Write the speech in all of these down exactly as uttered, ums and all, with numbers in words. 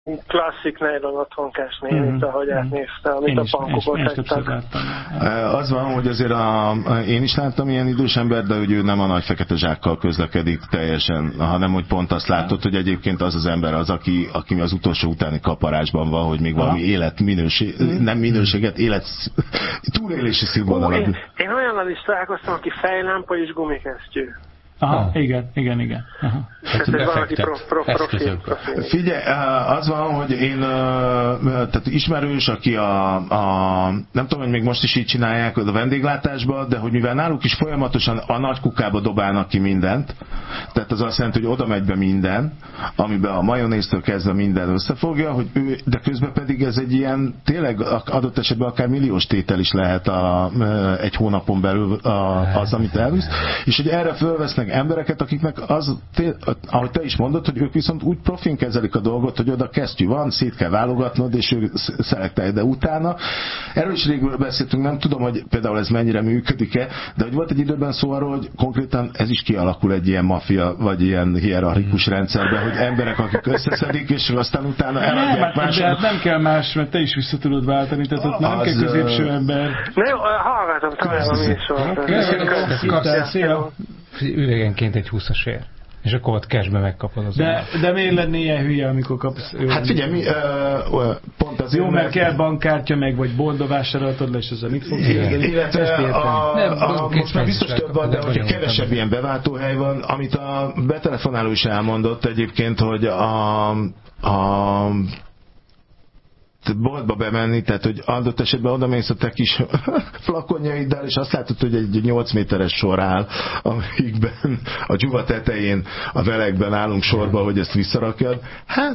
klasszik nylon otthonkás nénit, ahogy átnézte, amit a pankokot hagytak. Az van, hogy azért a, én is láttam ilyen idős ember, de hogy ő nem a nagy fekete zsákkal közlekedik teljesen, hanem hogy pont azt látod, hogy egyébként az az ember az, aki, aki az utolsó utáni kaparásban van, hogy még valami életminőség, nem minőséget, élet túlélési színvonalat. Én, én olyannal is találkoztam, aki fejlámpa és gumikesztyű. Aha, ah. igen, igen, igen. Aha. Tehát ez valaki prof, prof, profil, profil. Figyelj, az van, hogy én, tehát ismerős, aki a, a, nem tudom, hogy még most is így csinálják a vendéglátásban, de hogy mivel náluk is folyamatosan a nagy kukába dobálnak ki mindent, tehát az azt jelenti, hogy oda megy be minden, amiben a majonéztől kezdve minden összefogja, hogy ő, de közben pedig ez egy ilyen, tényleg adott esetben akár milliós tétel is lehet a, egy hónapon belül a, az, amit elvisz, és hogy erre fölvesznek embereket, akiknek az, ahogy te is mondod, hogy ők viszont úgy profin kezelik a dolgot, hogy oda kesztyű van, szét kell válogatnod, és ők szelektálják, de utána. Erről is régül beszéltünk, nem tudom, hogy például ez mennyire működik-e, de hogy volt egy időben szó arról, hogy konkrétan ez is kialakul egy ilyen maffia, vagy ilyen hierarchikus rendszerben, hogy emberek, akik összeszedik, és aztán utána eladják mások. Hát nem kell más, mert te is vissza tudod váltani, tehát ott nem kell középső ember. Na jó, hallgatom talán a műsort. Üvegenként egy húszasért. És akkor ott cashbe megkapod az. De, de miért lenni ilyen hülye, amikor kapsz? Hát figyelj, mi, uh, pont azért... Jó, mert, mert kell bankkártya, meg vagy boltba vásároltad le, és ezzel mit fogsz? Igen, illetve a, a, a, most már biztos több van, de hogyha kevesebb ilyen beváltóhely van, amit a betelefonáló is elmondott egyébként, hogy a... a boltba bemenni, tehát hogy adott esetben oda mész a te kis flakonjaiddal, és azt látod, hogy egy nyolc méteres sor áll, amikben a dzsuva tetején, a velegben állunk sorba, hogy ezt visszarakjad. Hát,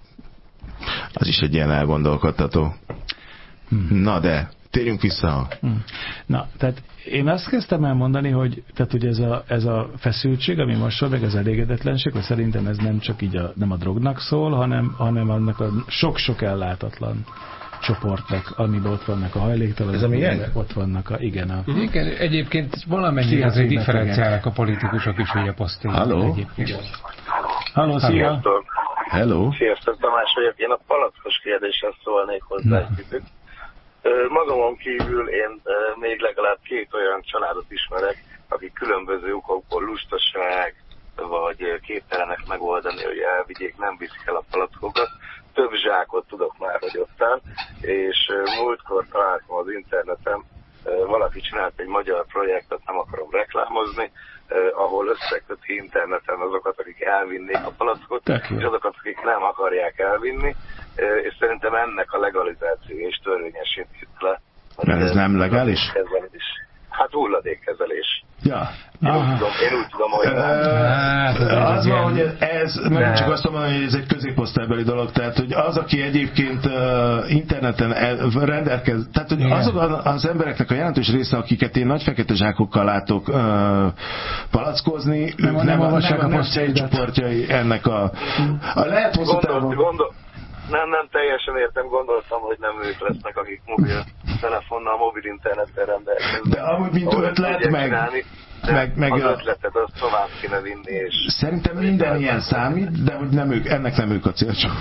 az is egy ilyen elgondolkodtató. Na de, térjünk vissza. Na, tehát én azt kezdtem el mondani, hogy, tehát, hogy ez, a, ez a feszültség, ami most van, meg az elégedetlenség, hogy szerintem ez nem csak így a, nem a drognak szól, hanem, hanem annak a sok-sok ellátatlan csoportnak, amiben ott vannak a hajléktalanok. Ez ami ott vannak a, igen. A, uh-huh. Igen, egyébként valamennyire azért differenciálnak a politikusok is, hogy a posztény. Halló? Halló, szia! Hello. Sziasztok, Tamás vagyok. Én a palackos kérdéshez szólnék hozzá egy kicsit. Magamon kívül én még legalább két olyan családot ismerek, akik különböző okokból lustaság, vagy képtelenek megoldani, hogy elvigyék, nem viszik el a palackokat. Több zsákot tudok már, hogy ott áll, és múltkor találtam az interneten, valaki csinált egy magyar projektet, nem akarom reklámozni, ahol összeköti interneten azokat, akik elvinnék a palackot, és azokat, akik nem akarják elvinni, és szerintem ennek a legalizáció és törvényesítésre. Mert ez nem legális? Hát hulladékkezelés. Ja. Én úgy, tudom, én úgy tudom, hogy hát, az, az van, hogy ez, nem csak azt mondom, hogy ez egy középosztálybeli dolog, tehát, hogy az, aki egyébként uh, interneten rendelkez, tehát, hogy igen. Azok az embereknek a jelentős része, akiket én nagy fekete zsákokkal látok uh, palackozni, nem, ők nem, nem, nem, nem a célcsoportjai ennek a... a lehet hosszú távon... Gondol, nem, nem teljesen értem, gondoltam, hogy nem ők lesznek, akik mobil telefonnal, mobil internettel rendelkeznek. De amúgy mint ötlet, meg... Csinálni, meg, meg az ötletet, azt tovább kéne vinni, és... Szerintem minden ilyen számít, de hogy nem ők, ennek nem ők a célcsoport.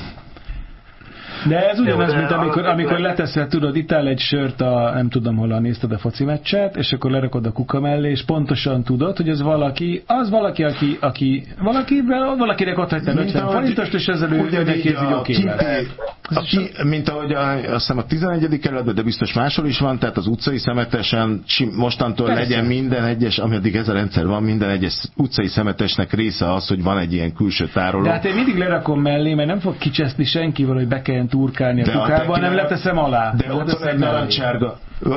De ez ugyanaz, mint amikor, amikor leteszed, tudod, itt áll egy sört, a, nem tudom hol nézted a foci meccset, és akkor lerakod a kuka mellé, és pontosan tudod, hogy az valaki, az valaki, aki, aki valaki, valakinek ott hagytál ötven forintost, és ezzel ő neki ez így oké lesz. Mint ahogy a, azt hiszem a tizenegyedik kerületben, de biztos máshol is van, tehát az utcai szemetesen mostantól persze. Legyen minden egyes, ameddig ez a rendszer van, minden egyes utcai szemetesnek része az, hogy van egy ilyen külső tároló. De hát én mindig lerakom mellé, mert nem fog kicseszni senkivel, hogy be kelljen turkálni a de kukába, hanem leteszem alá. De ott van egy narancsárga.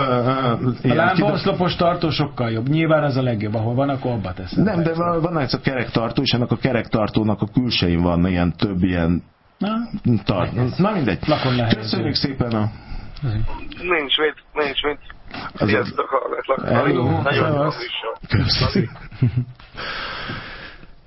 A lábaoszlopos tartó sokkal jobb. Nyilván az a legjobb, ahol van, akkor abba teszem. Nem, de van, van ez a kerektartó, és ennek a kerektartónak a külsején van ilyen több ilyen tartó. Na mindegy. Köszönjük szépen a... Nincs mit, nincs mit. Sziasztok, hallgatlak. Nagyon jó műsor.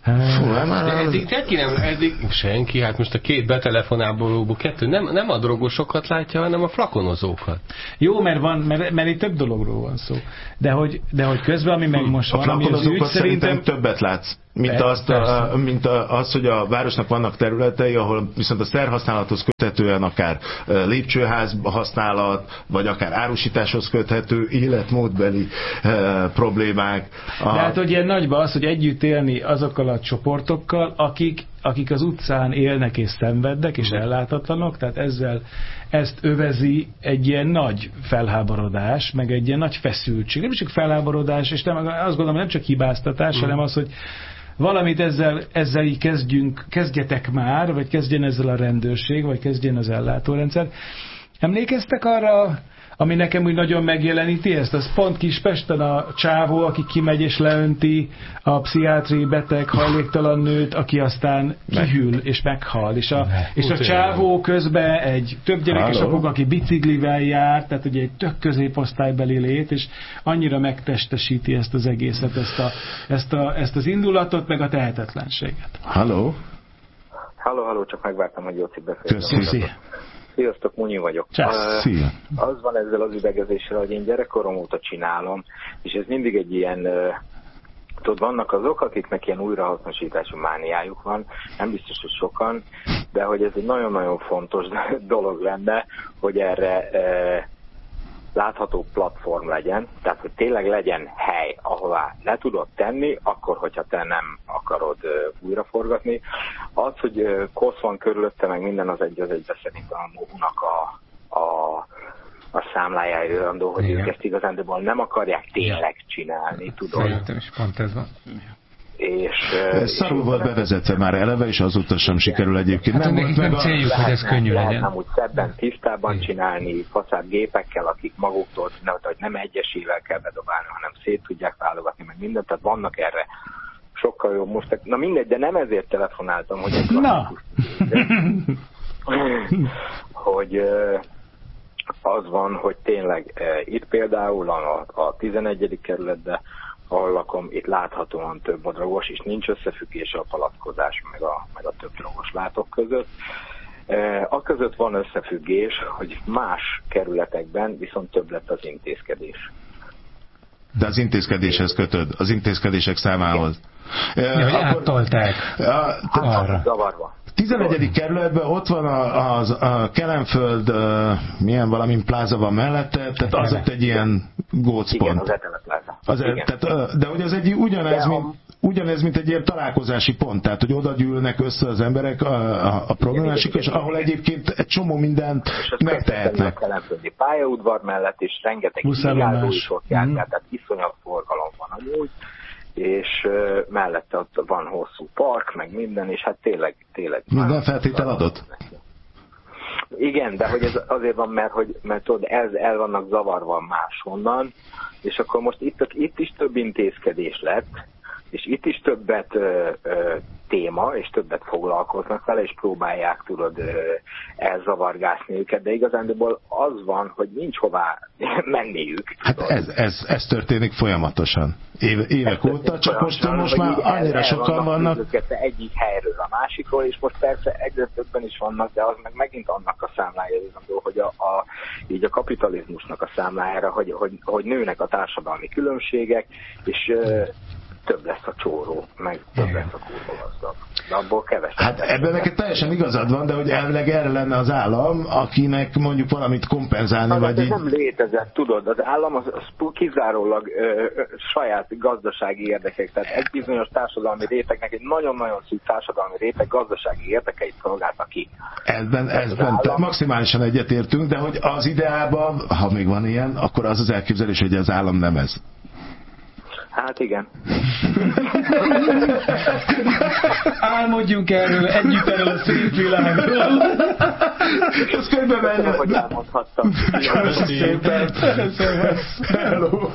Fú, de eddig senki nem, eddig senki, hát most a két betelefonálból kettő nem, nem a drogosokat látja, hanem a flakonozókat. Jó, mert van, mert, mert itt több dologról van szó. De hogy, de hogy közben, ami meg most a van, ami az ügy, szerintem többet látsz. Mint, azt, a, mint a, az, hogy a városnak vannak területei, ahol viszont a szerhasználathoz köthetően akár lépcsőház használat, vagy akár árusításhoz köthető életmódbeli e, problémák. A... De hát, hogy ilyen nagyban az, hogy együtt élni azokkal a csoportokkal, akik, akik az utcán élnek és szenvednek, és ellátatlanok, tehát ezzel ezt övezi egy ilyen nagy felháborodás, meg egy ilyen nagy feszültség. Nem csak felháborodás, és nem, azt gondolom, nem csak hibáztatás, mm. hanem az, hogy valamit ezzel, ezzel így kezdjünk, kezdjetek már, vagy kezdjen ezzel a rendőrség, vagy kezdjen az ellátórendszer. Emlékeztek arra, ami nekem úgy nagyon megjeleníti ezt? Az pont Kispesten a csávó, aki kimegy és leönti a pszichiátriai beteg, hajléktalan nőt, aki aztán kihűl és meghal. És a, és a csávó közben egy több gyerekes apuka, aki biciklivel jár, tehát ugye egy tök középosztálybeli lét, és annyira megtestesíti ezt az egészet, ezt, a, ezt, a, ezt az indulatot, meg a tehetetlenséget. Halló? Halló, halló, csak megvártam, hogy Jóci beszéljen. Köszi. Sziasztok, Munyi vagyok. Csász, szia. Az van ezzel az üvegezéssel, hogy én gyerekkorom óta csinálom, és ez mindig egy ilyen, uh, tudod, vannak azok, akiknek ilyen újrahasznosítású mániájuk van, nem biztos, hogy sokan, de hogy ez egy nagyon-nagyon fontos dolog lenne, hogy erre uh, látható platform legyen, tehát hogy tényleg legyen hely, ahová le tudod tenni, akkor, hogyha te nem akarod uh, újraforgatni. Az, hogy uh, kosz van körülötte, meg minden az egy, az egybe szerintem a móhunak a, a, a számlájára jöndő, hogy igen. Ők ezt igazándiból nem akarják tényleg csinálni, tudod. Szerintem is pont ez van. És, ez szarul volt bevezetve már eleve, és azóta sem sikerül egyébként. Hát nem volt meg a céljuk, hogy ez könnyű legyen. Lehetne úgy szebben, tisztában csinálni, faszád gépekkel, akik maguktól, hogy nem egyesével kell bedobálni, hanem szét tudják válogatni, meg mindent, tehát vannak erre sokkal jobb most. Na mindegy, de nem ezért telefonáltam, hogy egy klasszikus hogy az van, hogy tényleg itt például a, a tizenegyedik kerületben, ahol lakom, itt láthatóan több a drogos, és nincs összefüggés a palackozás meg a, meg a több drogos látok között. E, a között van összefüggés, hogy más kerületekben viszont több lett az intézkedés. De az intézkedéshez kötöd, az intézkedések számához. Ja, hogy áttolták arra. Zavarva. tizenegyedik kerületben ott van a, az, a Kelenföld, uh, milyen valamin pláza van mellette, tehát az ott egy ilyen gócpont. Igen, az Etele pláza. Az, tehát, uh, de hogy az egy ugyanez, de mint, a... ugyanez, mint egy ilyen találkozási pont, tehát hogy oda gyűlnek össze az emberek a, a, a problémásik, és ahol egyébként egy csomó mindent megtehetnek. A Kelenföldi pályaudvar mellett, és rengeteg megálló is ott jár, mm. tehát iszonyat forgalom van amúgy, és uh, mellette ott van hosszú park, meg minden, és hát tényleg... tényleg minden feltétel adott? Igen, de hogy ez azért van, mert, hogy, mert tudod, ez el vannak zavarva máshonnan, és akkor most itt, itt is több intézkedés lett, és itt is többet ö, ö, téma, és többet foglalkoznak vele, és próbálják, tudod, ö, elzavargásni őket, de igazándiból az van, hogy nincs hová menniük. Hát ez, ez, ez történik folyamatosan. Éve, évek ez óta, csak most, most már annyira el, sokan vannak. Egyik helyről a másikról, és most persze egyre többen is vannak, de az meg megint annak a számlája, hogy a, a, így a kapitalizmusnak a számlájára, hogy, hogy, hogy nőnek a társadalmi különbségek, és ö, több lesz a csóró, meg több lesz a kurva gazdag. De abból kevesebb. Hát ebben neked teljesen igazad van, de hogy elvileg erre lenne az állam, akinek mondjuk valamit kompenzálni, na, vagy ez így... nem létezett, tudod, az állam az, az kizárólag ö, ö, saját gazdasági érdekek, tehát egy bizonyos társadalmi rétegnek, egy nagyon-nagyon szűk társadalmi réteg gazdasági érdekeit szolgálta ki. Ebben, ebben állam... maximálisan egyetértünk, de hogy az ideában, ha még van ilyen, akkor az az elképzelés, hogy az állam nem ez. Hát igen. Álmodjunk erről, együtt erről a szép világról. Ez könyvbe menjen. Hogy elmondhattam. Köszönöm szépen. Hello.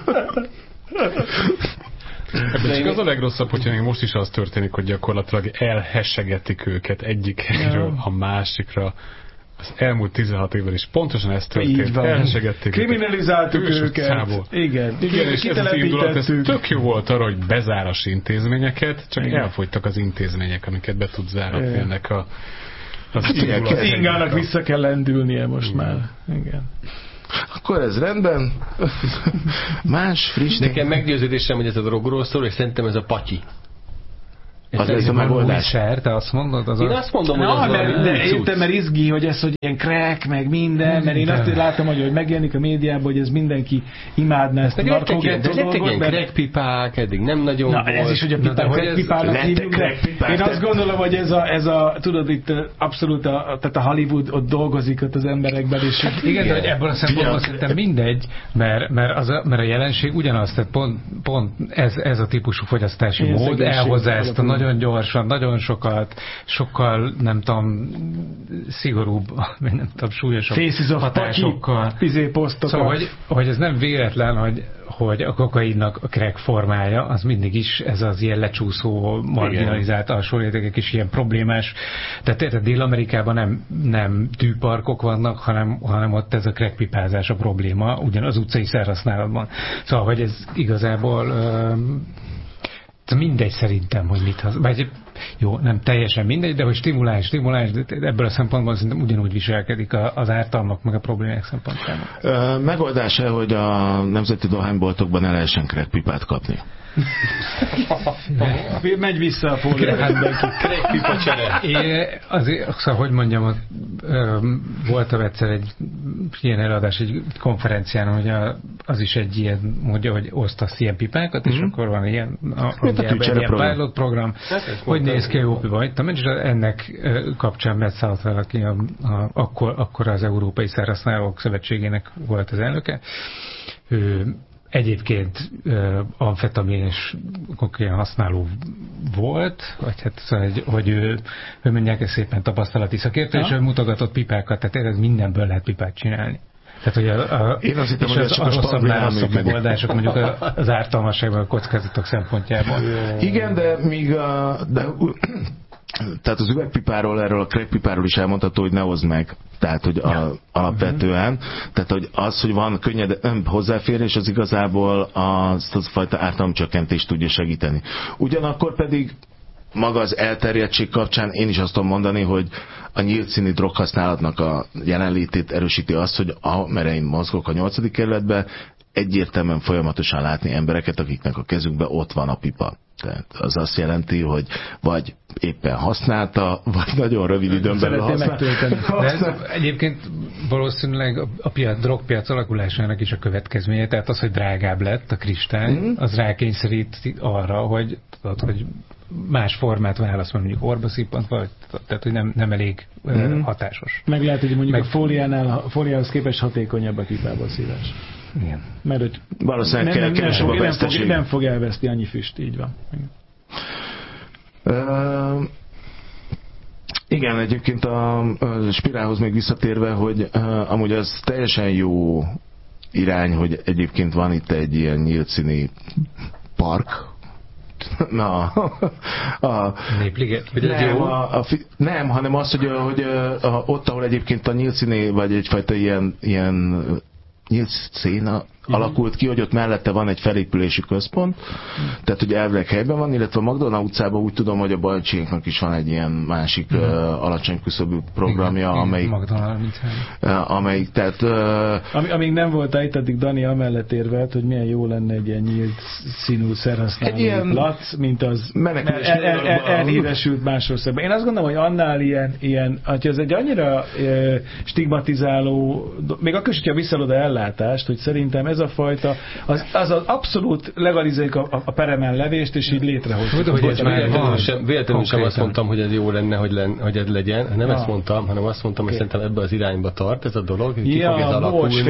Ebben csak az a legrosszabb, hogyha még most is az történik, hogy gyakorlatilag elhessegetik őket egyik helyről a másikra. az elmúlt tizenhat évben is pontosan ez történt. Elsegették. Kriminalizáltuk őket. Szából. Igen. Igen, és ez az indulat, ez tök jó volt arra, hogy bezáras intézményeket, csak igen. elfogytak az intézmények, amiket be tud záratni ennek a az hát, ingának vissza kell lendülnie most igen. már. Igen. Akkor ez rendben. Más, friss. Nekem meggyőződésem, hogy ez a drogról szól, és szerintem ez a patyi. Az ez a megoldás. Te azt mondod? Az én a... azt mondom, hogy na, az mert, de értem, mert izgi, hogy ez, hogy ilyen crack, meg minden, mert én de. azt látom, hogy, hogy megjelenik a médiában, hogy ez mindenki imádná ezt a narkogetó dolgot. Lettek ilyen crackpipák, eddig nem nagyon na, volt. ez is, hogy a pipák crackpipának hívjuk, én azt gondolom, hogy ez a, ez a tudod, itt abszolút a, tehát a Hollywood ott dolgozik ott az emberekben. És hát igen, de hogy ebből a szempontból szerintem mindegy, mert, mert, az a, mert a jelenség ugyanaz, tehát pont, pont ez, ez a típusú fogyasztási én mód elhozza ezt a nagyon gyorsan, nagyon sokat, sokkal, nem tudom, szigorúbb, nem tudom, súlyosabb hatásokkal. Szóval, hogy, hogy ez nem véletlen, hogy, hogy a kokainnak a crack formája, az mindig is ez az ilyen lecsúszó, marginalizált alsórétegek is ilyen problémás. Tehát érted, Dél-Amerikában nem, nem tűparkok vannak, hanem, hanem ott ez a crackpipázás a probléma, ugyan az utcai szerhasználatban. Szóval, hogy ez igazából mindegy szerintem, hogy mit hasz... Vagy, jó, nem teljesen mindegy, de hogy stimulálj, stimulálj, de ebből a szempontból szerintem ugyanúgy viselkedik az ártalmak, meg a problémák szempontjából. Megoldása, hogy a nemzeti dohányboltokban el lehessen crackpipát kapni. Megy vissza a fóliához. Crackpipa csere. Azért, szóval, hogy mondjam, voltam egyszer egy ilyen előadás, egy konferencián, hogy a, az is egy ilyen mondja, hogy osztasz ilyen pipákat, mm-hmm. és akkor van ilyen, a, a ilyen pilot program, hogy néz ki a jó pipa. És ennek kapcsán Matt Southwell, aki a, a, akkor, akkor az Európai Szerhasználók Szövetségének volt az elnöke, ő egyébként uh, amfetamin és kokain használó volt, vagy hát szóval, hogy, hogy ő, ő mondják ezt szépen tapasztalati szakértő, ja. és ő mutogatott pipákat, tehát ez mindenből lehet pipát csinálni. Tehát, hogy a, a, én azt hittem, hogy az, csak a rosszabbnál rosszabb megoldások mondjuk az ártalmasságban, a kockázatok szempontjából. Igen, de míg a, de, tehát az üvegpipáról, erről a crackpipáról is elmondható, hogy ne hozd meg. Tehát, hogy ja. a, alapvetően, uh-huh. tehát, hogy az, hogy van könnyed hozzáférés, az igazából azt az fajta ártalomcsökkentést tudja segíteni. Ugyanakkor pedig maga az elterjedtség kapcsán én is azt tudom mondani, hogy a nyílt színi droghasználatnak a jelenlétét erősíti azt, hogy amerre én mozgok a nyolcadik kerületben, egyértelműen folyamatosan látni embereket, akiknek a kezükben ott van a pipa. Tehát az azt jelenti, hogy vagy éppen használta, vagy nagyon rövid időn belül használta. De ez egyébként valószínűleg a piac, drogpiac alakulásának is a következménye, tehát az, hogy drágább lett a kristály, mm. az rákényszerít arra, hogy, tudod, hogy más formát válasz, mondjuk orba szippant, vagy, tehát hogy nem, nem elég mm. hatásos. Meg lehet, hogy mondjuk Meg... a fóliánál, a fóliához képest hatékonyabb a pipába szívás. Igen. Mert hogy valószínűleg nem, nem, nem, fog, a nem, fog, nem fog elveszti annyi füst, így van. Uh, igen, egyébként a, a spirálhoz még visszatérve, hogy uh, amúgy az teljesen jó irány, hogy egyébként van itt egy ilyen nyílt színi park. Na, a, Népliget? Nem, a, a, nem, hanem az, hogy, hogy a, ott, ahol egyébként a nyílt színi, vagy egyfajta ilyen, ilyen nyílt széna alakult ki, hogy ott mellette van egy felépülési központ, tehát hogy elvileg helyben van, illetve a Magdolna utcában úgy tudom, hogy a Bajcsinknak is van egy ilyen másik uh, alacsony küszöbű programja, igen, amelyik, uh, amelyik tehát... Uh, Ami, amíg nem volt itt, addig Dani amellett érvelt, hogy milyen jó lenne egy ilyen nyílt színű szerhasználó plac, mint az el, el, el, elhíresült más országban. Én azt gondolom, hogy annál ilyen, ilyen hogy ez egy annyira uh, stigmatizáló, még akkor is, hogyha visszalod a ellátást, hogy szerintem ez a fajta, az az, az abszolút legalizáljuk a, a, a peremen levést, és így létrehozzuk. Hogy ez már véletlenül sem, véletlenül sem azt mondtam, hogy ez jó lenne, hogy, len, hogy ez legyen. Nem ah. ezt mondtam, hanem azt mondtam, hogy okay. szerintem ebbe az irányba tart ez a dolog, hogy ki ja, fog ez alakulni.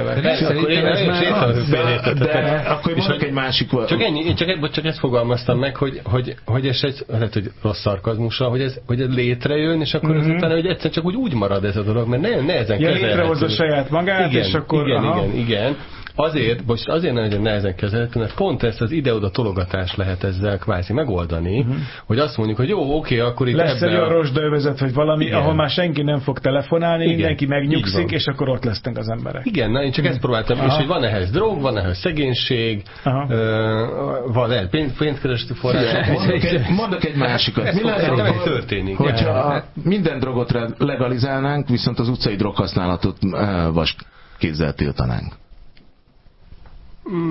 De akkor mondok egy másik... Csak ennyi, csak, csak ezt fogalmaztam meg, hogy, hogy, hogy ez egy, lehet, hogy rossz szarkazmusra, hogy ez, hogy ez létrejön, és akkor mm-hmm. azután, hogy egyszer csak úgy úgy marad ez a dolog, mert nagyon nehezen ja, kezelhető. Létrehozza saját magát, igen, és akkor... Igen, igen, igen. azért, most azért nagyon nehezen kezelhető, mert pont ezt az ide-oda tologatást lehet ezzel kvázi megoldani, uh-huh. hogy azt mondjuk, hogy jó, oké, akkor itt lesz egy olyan a... rozsdaövezet, vagy valami, igen. ahol már senki nem fog telefonálni, igen. mindenki megnyugszik, és akkor ott lesznek az emberek. Igen, na, én csak ezt próbáltam, Aha. és hogy van ehhez drog, van ehhez szegénység, uh, van el pénz, pénzkereső forrás. Mondok egy, mondok egy másikat. Mi lesz, hogy történik? Hogyha minden drogot legalizálnánk, viszont az utcai droghasználatot vas kézzel tiltanánk. Mm.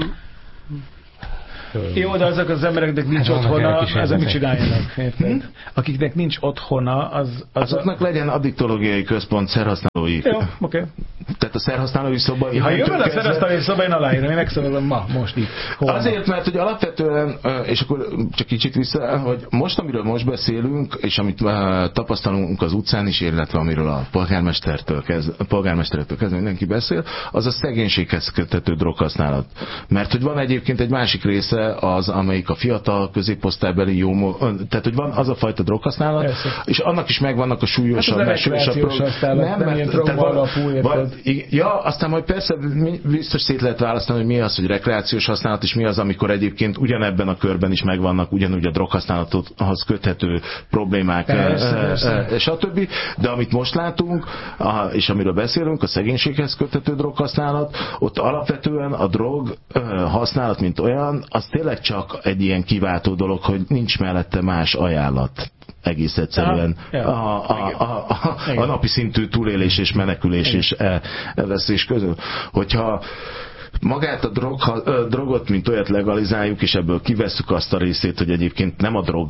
Jó, de azok az embereknek nincs hát otthona, azok mit csináljanak, érted? Akiknek nincs otthona, az... az Azoknak a... legyen addiktológiai központ szerhasználói. Jó, oké. Okay. Tehát a szerhasználói szoba... Ha jön a szerhasználói szoba, én aláírom, én megszavazom ma, most itt. Holnap. Azért, mert hogy alapvetően, és akkor csak kicsit vissza, hogy most, amiről most beszélünk, és amit tapasztalunk az utcán is, illetve amiről a polgármestertől kezd, a polgármesterektől kezdve mindenki beszél, az a szegénységhez köthető droghasználat. Mert hogy van egyébként egy másik része az, amelyik a fiatal középosztálybeli jó, tehát hogy van az a fajta droghasználat, Persze. és annak is megvannak a súlyosabb, hát súlyosabb nem, mert te van, van, ja, aztán majd persze biztos szét lehet választani, hogy mi az, hogy rekreációs használat, és mi az, amikor egyébként ugyanebben a körben is megvannak ugyanúgy a droghasználathoz köthető problémák, persze, e, persze. stb. De amit most látunk, a, és amiről beszélünk, a szegénységhez köthető droghasználat, ott alapvetően a drog használat, mint olyan, az tényleg csak egy ilyen kiváltó dolog, hogy nincs mellette más ajánlat. Egész egyszerűen a, a, a, a, a napi szintű túlélés és menekülés és elvesztés közül. Hogyha magát a drog, a drogot, mint olyat legalizáljuk, és ebből kivesszük azt a részét, hogy egyébként nem a drog,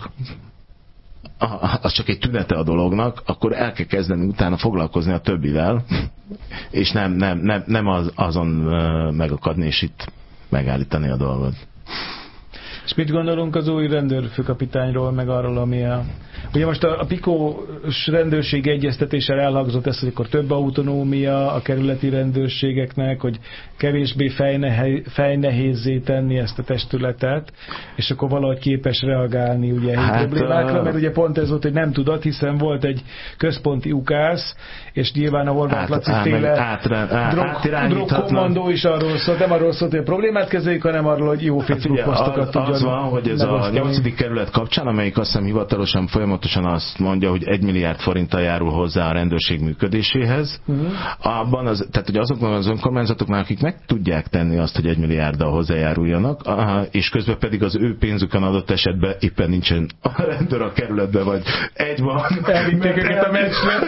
az csak egy tünete a dolognak, akkor el kell kezdeni utána foglalkozni a többivel, és nem, nem, nem, nem az, azon megakadni, és itt megállítani a dolgot. És mit gondolunk az új rendőrfőkapitányról, meg arról, ami a... Ugye most a, a pikós rendőrség egyeztetéssel elhangzott ez, hogy akkor több autonómia a kerületi rendőrségeknek, hogy kevésbé fejnehe, fejnehézzé tenni ezt a testületet, és akkor valahogy képes reagálni ugye a hát, problémákra, mert ugye pont ez volt, hogy nem tudott, hiszen volt egy központi ukász, és nyilván a Horváth Laci féle drogkommandó is arról szólt, nem arról szólt, hogy a problémát kezeljük, hanem arról, hogy jó Facebook posztokat tudjon. Az van, hogy ez a nyolcadik kerület kapcsán, amelyik azt hiszem hivatalosan folyamatosan azt mondja, hogy egy milliárd forinttal járul hozzá a rendőrség működéséhez. Uh-huh. Abban az, tehát hogy azoknak az önkormányzatoknak, akik meg tudják tenni azt, hogy egy milliárddal hozzájáruljanak, és közben pedig az ő pénzükön adott esetben éppen nincsen a rendőr a kerületben, vagy egy van. Elvitték őket a meccsre.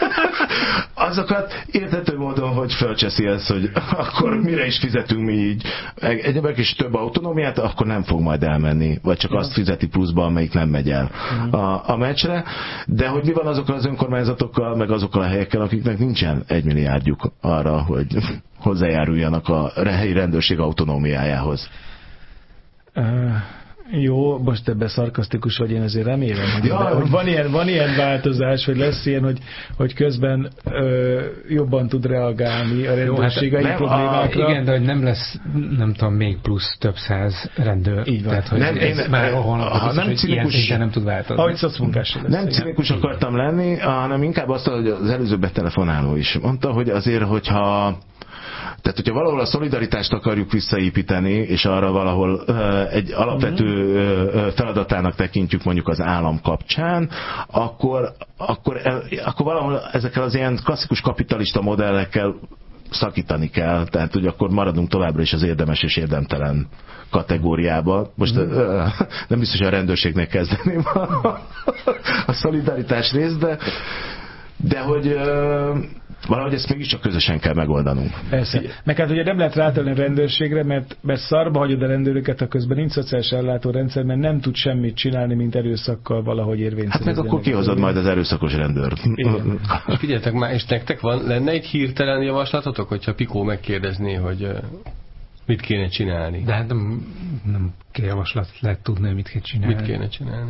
Azokat érthető módon, hogy fölcseszi ezt, hogy akkor mire is fizetünk mi így. Egyébként is több autonómiát, akkor nem fog majd elmenni, vagy csak azt fizeti pluszba, amelyik nem megy el a, a meccsre, de hogy mi van azokkal az önkormányzatokkal, meg azokkal a helyekkel, akiknek nincsen egy milliárdjuk arra, hogy hozzájáruljanak a helyi rendőrség autonómiájához. Uh, jó, most ebben szarkasztikus vagy, én azért remélem, hogy, ja, ebben, hogy van, ilyen, van ilyen változás, hogy lesz ilyen, hogy, hogy közben ö, jobban tud reagálni a rendőrségai hát problémákra. A, igen, de hogy nem lesz, nem tudom, még plusz több száz rendőr. Így van. Tehát, hogy nem, ez én, már ha nem cinikus, nem tud változni. Ahogy szocmunkás lesz. Nem cinikus akartam lenni, hanem inkább azt, hogy az előző betelefonáló is mondta, hogy azért, hogyha Tehát, hogyha valahol a szolidaritást akarjuk visszaépíteni, és arra valahol uh, egy alapvető uh, feladatának tekintjük mondjuk az állam kapcsán, akkor, akkor, akkor valahol ezekkel az ilyen klasszikus kapitalista modellekkel szakítani kell, tehát hogy akkor maradunk továbbra is az érdemes és érdemtelen kategóriába. Most mm. uh, nem biztos, hogy a rendőrségnek kezdeném a, a szolidaritás részt, de, de hogy uh, valahogy ezt mégiscsak közösen kell megoldanunk. Persze. Meg hát ugye nem lehet rátenni a rendőrségre, mert, mert szarba hagyod a rendőröket, ha közben nincs szociális ellátórendszer, mert nem tud semmit csinálni, mint erőszakkal valahogy érvényszerűen. Hát meg akkor kihozod majd az erőszakos rendőrt. És figyeljetek már, és nektek van, lenne egy hirtelen javaslatotok, hogyha Pikó megkérdezné, hogy mit kéne csinálni? De hát nem, nem kell javaslat, lehet tudni, mit kell csinálni. Mit kéne csinálni?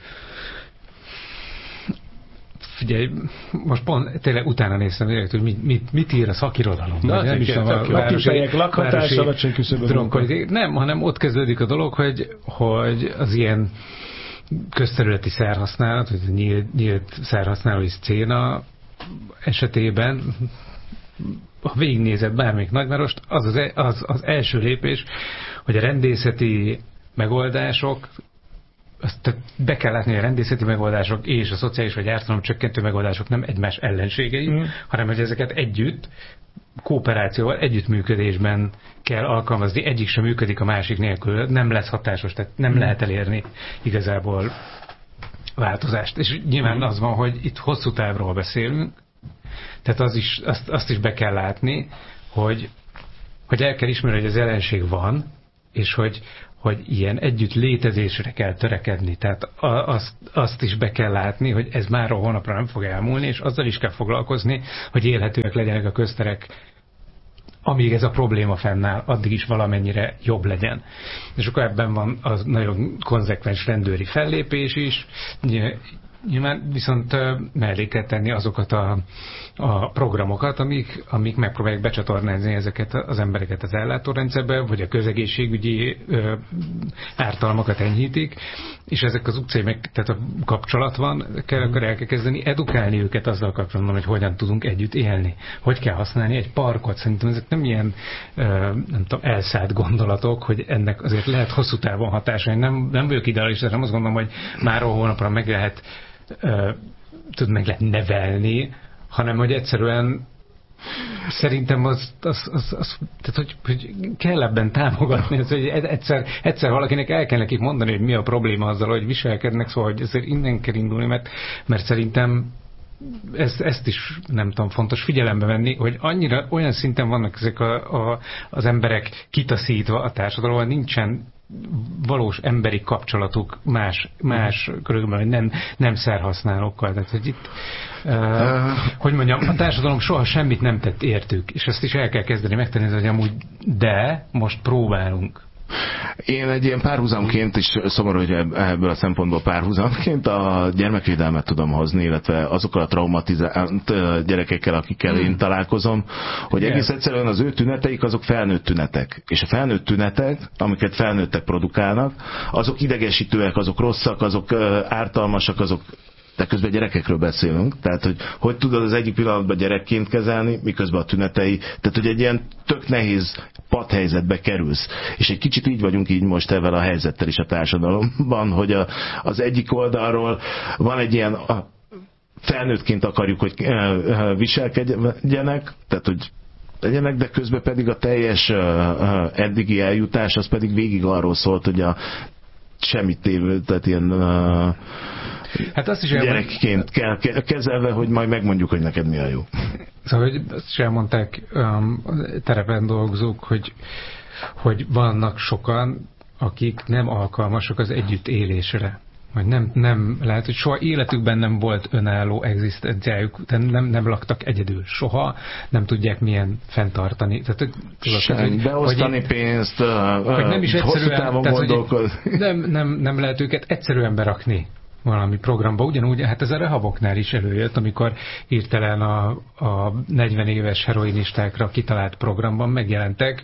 Figyelj, most pont tényleg utána néztem, hogy mit, mit, mit ír a szakirodalom. Na, nem is a lakifejek, lakhatás, alacsony küszöbön. Nem, hanem ott kezdődik a dolog, hogy, hogy az ilyen közterületi szerhasználat, vagy nyílt, nyílt szerhasználói szcéna esetében ha végignézed bármelyik nagyvárost, az az, az az első lépés, hogy a rendészeti megoldások, azt be kell látni, hogy a rendészeti megoldások és a szociális vagy ártalom csökkentő megoldások nem egymás ellenségei, mm. hanem hogy ezeket együtt, kooperációval, együttműködésben kell alkalmazni. Egyik sem működik a másik nélkül, nem lesz hatásos, tehát nem mm. lehet elérni igazából változást. És nyilván az van, hogy itt hosszú távról beszélünk, tehát az is, azt, azt is be kell látni, hogy, hogy el kell ismerni, hogy az ellenség van, és hogy, hogy ilyen együtt létezésre kell törekedni. Tehát azt, azt is be kell látni, hogy ez már a holnapra nem fog elmúlni, és azzal is kell foglalkozni, hogy élhetőek legyenek a közterek, amíg ez a probléma fennáll, addig is valamennyire jobb legyen. És akkor ebben van az nagyon konzekvens rendőri fellépés is, nyilván viszont mellé kell tenni azokat a, a programokat, amik, amik megpróbálják becsatornázni ezeket az embereket az ellátórendszerbe, vagy a közegészségügyi ö, ártalmakat enyhítik, és ezek az utcai meg, tehát a kapcsolat van, kell, akkor el kell kezdeni edukálni őket azzal kapcsolatban, hogy hogyan tudunk együtt élni. Hogy kell használni egy parkot. Szerintem ezek nem ilyen ö, nem tudom, elszállt gondolatok, hogy ennek azért lehet hosszú távon hatása. Én nem, nem vagyok idealista, nem azt gondolom, hogy már a hónapra meg lehet tud meg lehet nevelni, hanem hogy egyszerűen szerintem az, az, az, az tehát hogy, hogy kell ebben támogatni, az, hogy egyszer, egyszer valakinek el kell nekik mondani, hogy mi a probléma azzal, hogy viselkednek, szóval hogy ezért innen kell indulni, mert, mert szerintem ezt, ezt is nem tudom, fontos figyelembe venni, hogy annyira olyan szinten vannak ezek a, a, az emberek kitaszítva a társadalomban, nincsen valós emberi kapcsolatuk más, más körülbelül, hogy nem, nem szerhasználókkal. Tehát, hogy itt, uh, hogy mondjam, a társadalom soha semmit nem tett értük, és ezt is el kell kezdeni megtenni, hogy amúgy de most próbálunk. Én egy ilyen párhuzamként is szomorú, hogy ebből a szempontból párhuzamként a gyermekvédelmet tudom hozni, illetve azokkal a traumatizált gyerekekkel, akikkel én találkozom, hogy igen, egész egyszerűen az ő tüneteik azok felnőtt tünetek. És a felnőtt tünetek, amiket felnőttek produkálnak, azok idegesítőek, azok rosszak, azok ártalmasak, azok de közben gyerekekről beszélünk, tehát hogy hogy tudod az egyik pillanatban gyerekként kezelni, miközben a tünetei, tehát hogy egy ilyen tök nehéz padhelyzetbe kerülsz. És egy kicsit így vagyunk így most ezzel a helyzettel is a társadalomban, hogy a, az egyik oldalról van egy ilyen, a, felnőttként akarjuk, hogy viselkedjenek, tehát hogy legyenek, de közben pedig a teljes eddigi eljutás, az pedig végig arról szólt, hogy a semmit tévő, tehát ilyen uh, hát azt is gyerekként kell kezelve, hogy majd megmondjuk, hogy neked mi a jó. Szóval, hogy azt is elmondták um, terepen dolgozók, hogy, hogy vannak sokan, akik nem alkalmasak az együttélésre. Vagy nem, nem lehet, hogy soha életükben nem volt önálló egzisztenciájuk, nem, nem laktak egyedül soha, nem tudják milyen fenntartani. Tehát, tudod, sem, hogy, beosztani hogy, pénzt, hogy nem is egyszerűen, tehát, hogy nem, nem, nem lehet őket egyszerűen berakni valami programba. Ugyanúgy, hát ez a rehaboknál is előjött, amikor hirtelen a, a negyven éves heroinistákra kitalált programban megjelentek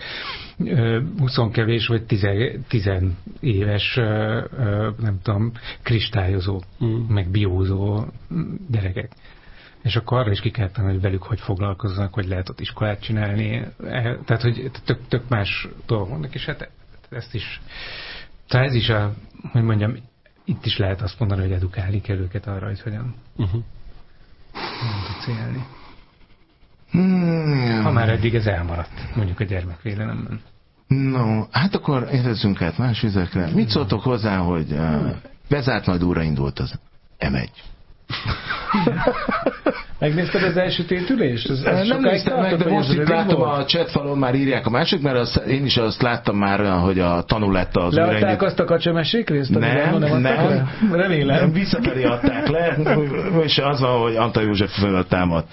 húsz kevés vagy tíz éves nem tudom, kristályozó, mm. meg biózó gyerekek. És akkor arra is ki kellett tenni, hogy velük hogy foglalkozzanak, hogy lehet ott iskolát csinálni. Tehát, hogy tök, tök más dolgok vannak, és hát ezt is, tehát ez is a, hogy mondjam, itt is lehet azt mondani, hogy edukálni kell őket arra, hogy hogyan uh-huh. tudsz élni. Hmm. Ha már eddig ez elmaradt, mondjuk a gyermekvédelemben. No, hát akkor érezzünk át más vizekre. Mit szóltok hozzá, hogy uh, bezárt majd óra indult az em egy? Megnézted az első tétülést? Ez, ez nem néztem meg, de most itt látom a chatfalon már írják a másik, mert az, én is azt láttam már olyan, hogy a tanul lett az újraindít. Leadták azt a kacsamesék részt? Nem, nem, nem. Remélem. Nem, visszafelé adták le, és az van, hogy Antal József fölött támadt.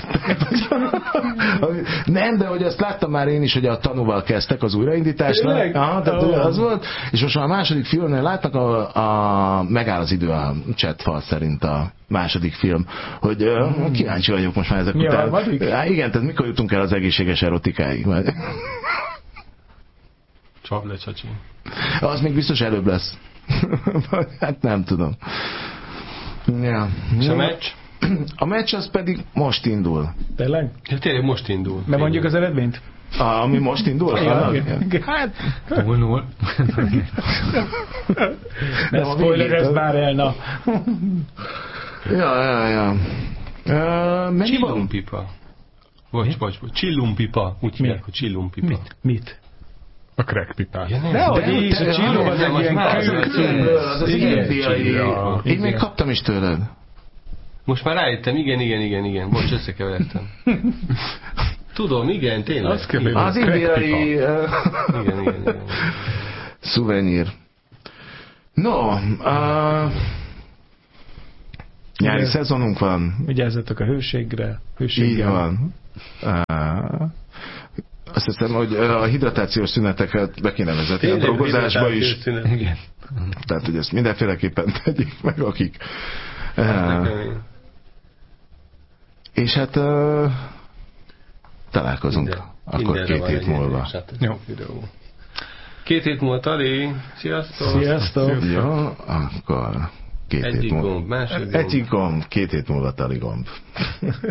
Nem, de hogy azt láttam már én is, hogy a tanúval kezdtek az újraindításra. Aha, tehát oh. az volt, és most már a második filmnél látnak, a, a megáll az idő a chatfal szerint a második film, hogy uh, kíváncsi vagyok most már ezek mi után. Há, igen, tehát mikor jutunk el az egészséges erotikáig? Csap le, csacsi. Az még biztos előbb lesz. Hát nem tudom. Ja. És a meccs? A meccs az pedig most indul. Tényleg? Ja, tényleg most indul. Bemondjuk az eredményt? A, ami most indul? Igen, igen. Hát... null null. Ne spoilerezz már el, na. Ja, ja, ja. Uh, Csillumpipa. Bocs, bocs, bocs. Csillumpipa. Úgy hívják, hogy csillumpipa. Mit? Mit? A crackpipát. Ja, Dehogy is, a csillum az egy ilyen különből, az az indiai. Én még kaptam is tőled. Most már rájöttem, igen, igen, igen, igen. Bocs, összekeveredtem. Tudom, igen, tényleg. Az, kell, az indiai... Igen, igen, igen, igen. Szuvenyír. No, uh, nyári igen. Szezonunk van. Vigyázzatok a hőségre. Hőséggel. Így van. Uh, azt hiszem, hogy a hidratációs szüneteket be kéne vezetni a drogozásba is. Igen. Tehát, hogy ezt mindenféleképpen tegyék meg, akik... Uh, és hát uh, találkozunk Minden. akkor Mindenre két hét múlva. Jó. Két hét múlva, Tali. Sziasztok. Sziasztok. Jó, akkor két Egyik hét múlva. gomb, másik gomb. Egyik gomb, két hét múlva Tali gomb.